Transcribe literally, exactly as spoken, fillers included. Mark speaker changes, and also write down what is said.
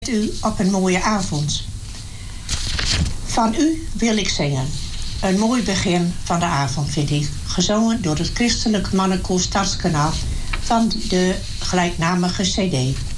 Speaker 1: u op een mooie avond. Van u wil ik zingen. Een mooi begin van de avond, vind ik. Gezongen door het Christelijk Mannenkoor Stadskanaal van de gelijknamige cd.